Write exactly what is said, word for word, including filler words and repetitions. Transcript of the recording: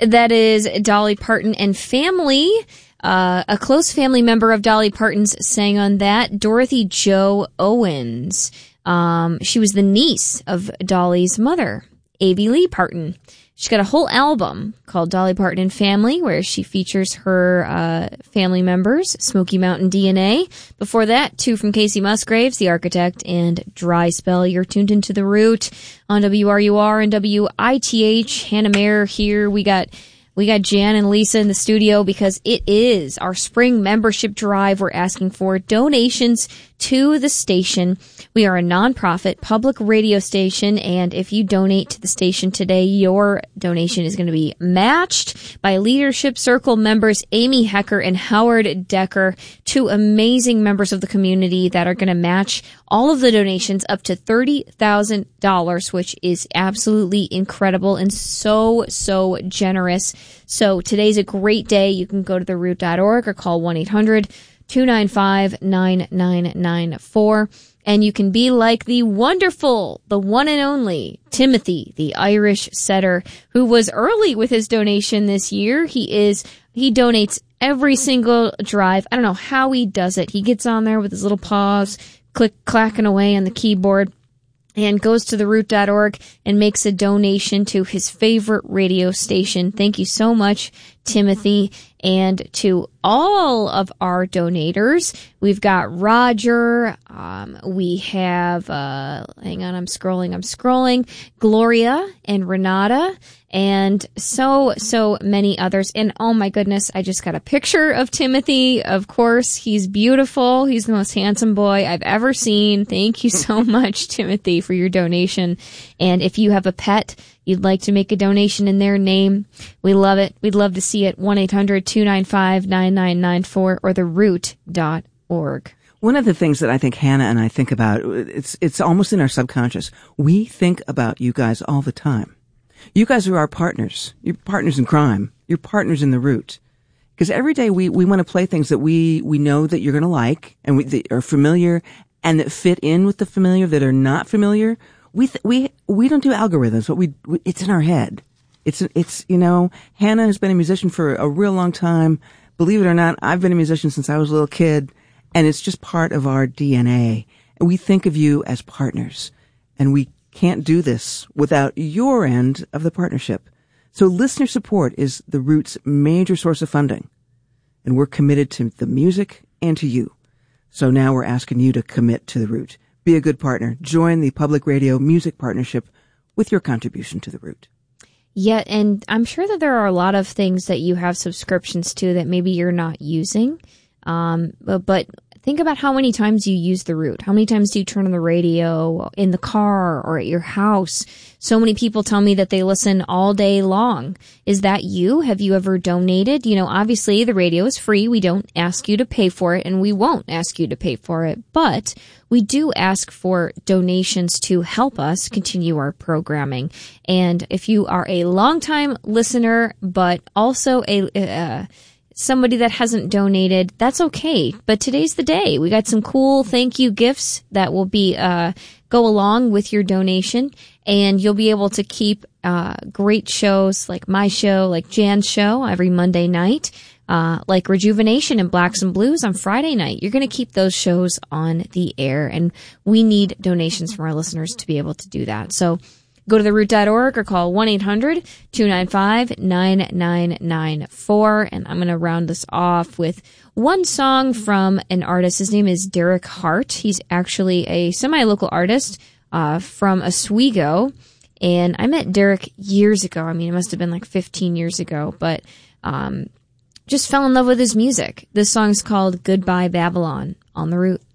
That is Dolly Parton and Family. Uh, a close family member of Dolly Parton's sang on that, Dorothy Jo Owens. Um, she was the niece of Dolly's mother, Avie Lee Parton. She's got a whole album called Dolly Parton and Family, where she features her uh, family members, Smoky Mountain D N A. Before that, two from Casey Musgraves, The Architect, and Dry Spell. You're tuned into The Root on W R U R and W I T H. Hannah Mayer here. We got we got Jan and Lisa in the studio because it is our spring membership drive. We're asking for donations to the station. We are a nonprofit public radio station, and if you donate to the station today, your donation is going to be matched by Leadership Circle members Amy Hecker and Howard Decker, two amazing members of the community that are going to match all of the donations up to thirty thousand dollars, which is absolutely incredible and so, so generous. So today's a great day. You can go to the root dot org or call one eight hundred two nine five nine nine nine four. And you can be like the wonderful, the one and only Timothy, the Irish setter, who was early with his donation this year. He is, he donates every single drive. I don't know how he does it. He gets on there with his little paws, click, clacking away on the keyboard, and goes to the root dot org and makes a donation to his favorite radio station. Thank you so much, Timothy. And to all of our donators, we've got Roger, um, we have, uh, hang on, I'm scrolling, I'm scrolling, Gloria and Renata, and so, so many others. And oh my goodness, I just got a picture of Timothy. Of course, he's beautiful. He's the most handsome boy I've ever seen. Thank you so much, Timothy, for your donation. And if you have a pet, you'd like to make a donation in their name, we love it. We'd love to see it. one eight hundred two nine five nine nine nine four or the root dot org. One of the things that I think Hannah and I think about, it's it's almost in our subconscious. We think about you guys all the time. You guys are our partners. You're partners in crime. You're partners in the Root. Because every day we, we want to play things that we, we know that you're going to like and we, that are familiar and that fit in with the familiar, that are not familiar. We, th- we, we don't do algorithms, but we, we, it's in our head. It's, it's, you know, Hannah has been a musician for a real long time. Believe it or not, I've been a musician since I was a little kid, and it's just part of our D N A. And we think of you as partners, and we can't do this without your end of the partnership. So listener support is the Root's major source of funding, and we're committed to the music and to you. So now we're asking you to commit to the Root. Be a good partner. Join the Public Radio Music Partnership with your contribution to the Root. Yeah, and I'm sure that there are a lot of things that you have subscriptions to that maybe you're not using. Um, but, but think about how many times you use the Root. How many times do you turn on the radio in the car or at your house? So many people tell me that they listen all day long. Is that you? Have you ever donated? You know, obviously the radio is free. We don't ask you to pay for it, and we won't ask you to pay for it. But we do ask for donations to help us continue our programming. And if you are a longtime listener, but also a uh, somebody that hasn't donated, that's okay. But today's the day. We got some cool thank you gifts that will be uh go along with your donation, and you'll be able to keep uh great shows like my show, like Jan's show every Monday night, uh like Rejuvenation and Blacks and Blues on Friday night. You're going to keep those shows on the air, and we need donations from our listeners to be able to do that. So go to the root dot org or call one eight hundred two nine five nine nine nine four. And I'm going to round this off with one song from an artist. His name is Derek Hart. He's actually a semi-local artist uh, from Oswego. And I met Derek years ago. I mean, it must have been like fifteen years ago. But um, just fell in love with his music. This song's called Goodbye Babylon on the Root.